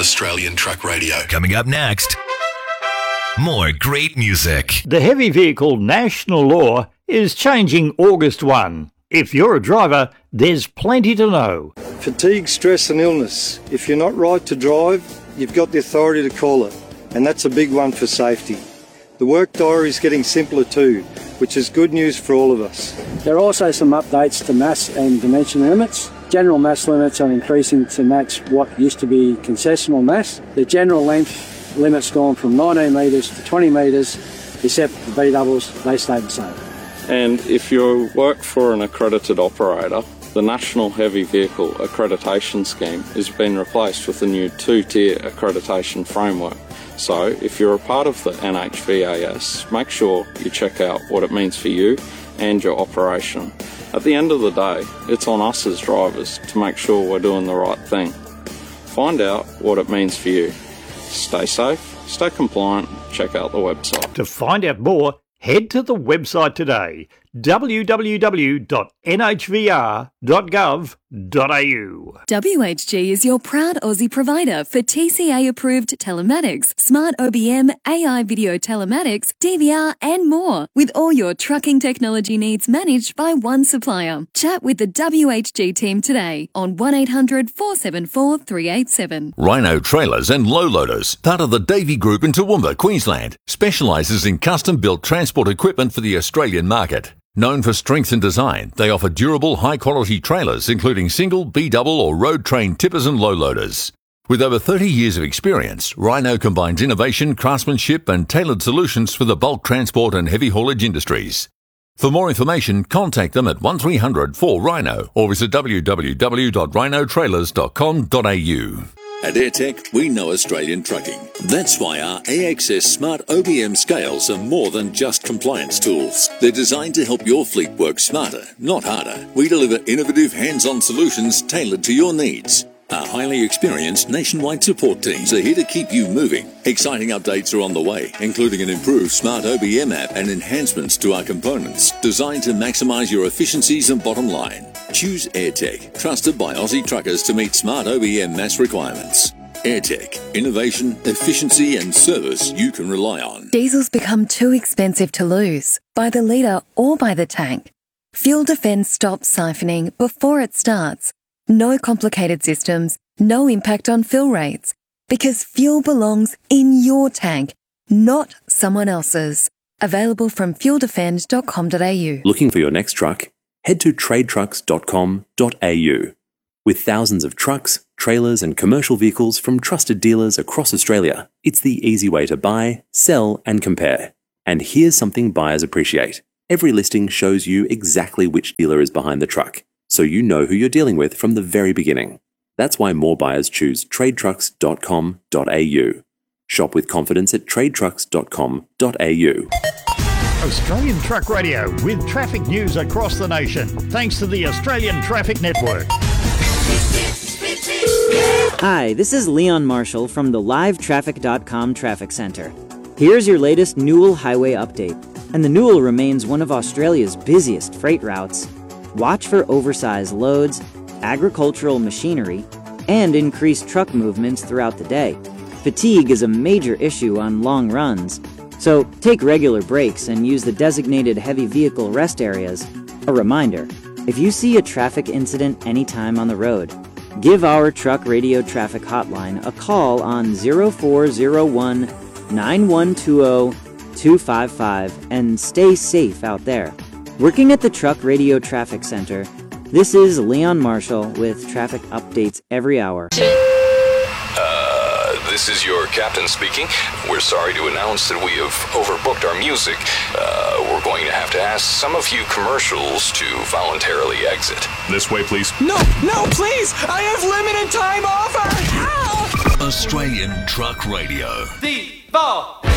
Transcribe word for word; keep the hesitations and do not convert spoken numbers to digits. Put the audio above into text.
Australian Truck Radio. Coming up next, more great music. The heavy vehicle national law is changing August first. If you're a driver, there's plenty to know. Fatigue, stress and illness. If you're not right to drive, you've got the authority to call it. And that's a big one for safety. The work diary is getting simpler too, which is good news for all of us. There are also some updates to mass and dimension limits. General mass limits are increasing to match what used to be concessional mass. The general length limit's gone from nineteen metres to twenty metres, except the B doubles, they stay the same. And if you work for an accredited operator, the National Heavy Vehicle Accreditation Scheme has been replaced with a new two-tier accreditation framework. So if you're a part of the N H V A S, make sure you check out what it means for you and your operation. At the end of the day, it's on us as drivers to make sure we're doing the right thing. Find out what it means for you. Stay safe, stay compliant, check out the website. To find out more, head to the website today, w w w dot n h v r dot gov dot a u. W H G is your proud Aussie provider for T C A-approved telematics, smart O B M, A I video telematics, D V R and more, with all your trucking technology needs managed by one supplier. Chat with the W H G team today on one eight hundred four seven four three eight seven. Rhino Trailers and Low Loaders, part of the Davey Group in Toowoomba, Queensland, specialises in custom-built transport equipment for the Australian market. Known for strength and design, they offer durable, high-quality trailers, including single, B-double or road-trained tippers and low loaders. With over thirty years of experience, Rhino combines innovation, craftsmanship and tailored solutions for the bulk transport and heavy haulage industries. For more information, contact them at one three hundred four Rhino or visit w w w dot rhino trailers dot com dot a u. At AirTech, we know Australian trucking. That's why our A X S Smart O B M scales are more than just compliance tools. They're designed to help your fleet work smarter, not harder. We deliver innovative hands-on solutions tailored to your needs. Our highly experienced nationwide support teams are here to keep you moving. Exciting updates are on the way, including an improved Smart O B M app and enhancements to our components designed to maximise your efficiencies and bottom line. Choose AirTech, trusted by Aussie truckers to meet Smart O B M mass requirements. AirTech, innovation, efficiency and service you can rely on. Diesel's become too expensive to lose, by the litre or by the tank. Fuel Defend stops siphoning before it starts. No complicated systems, no impact on fill rates. Because fuel belongs in your tank, not someone else's. Available from fuel defend dot com dot a u. Looking for your next truck? Head to trade trucks dot com dot a u. With thousands of trucks, trailers and commercial vehicles from trusted dealers across Australia, it's the easy way to buy, sell and compare. And here's something buyers appreciate. Every listing shows you exactly which dealer is behind the truck, so you know who you're dealing with from the very beginning. That's why more buyers choose trade trucks dot com dot a u. Shop with confidence at trade trucks dot com dot a u. Australian Truck Radio with traffic news across the nation, thanks to the Australian Traffic Network. Hi, this is Leon Marshall from the live traffic dot com Traffic Centre. Here's your latest Newell Highway update. And the Newell remains one of Australia's busiest freight routes. Watch for oversized loads, agricultural machinery, and increased truck movements throughout the day. Fatigue is a major issue on long runs, so take regular breaks and use the designated heavy vehicle rest areas. A reminder, if you see a traffic incident anytime on the road, give our Truck Radio Traffic Hotline a call on zero four zero one, nine one two zero, two five five and stay safe out there. Working at the Truck Radio Traffic Center, this is Leon Marshall with traffic updates every hour. Uh, this is your captain speaking. We're sorry to announce that we have overbooked our music. Uh, we're going to have to ask some of you commercials to voluntarily exit. This way, please. No, no, please! I have limited time offer! Ow! Australian Truck Radio. The ball.